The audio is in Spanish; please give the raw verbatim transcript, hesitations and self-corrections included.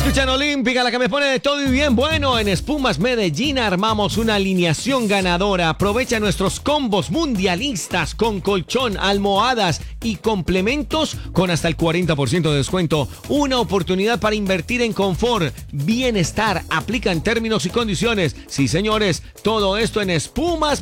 Escuchan Olímpica, la que me pone de todo y bien bueno. En Espumas Medellín armamos una alineación ganadora. Aprovecha nuestros combos mundialistas con colchón, almohadas y complementos con hasta el cuarenta por ciento de descuento. Una oportunidad para invertir en confort, bienestar. Aplican términos y condiciones. Sí, señores, todo esto en Espumas